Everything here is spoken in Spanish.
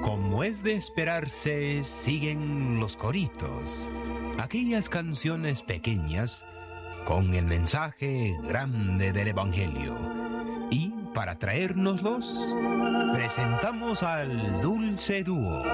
Como es de esperarse, siguen los coritos, aquellas canciones pequeñas con el mensaje grande del Evangelio. Y para traérnoslos, presentamos al Dulce Dúo.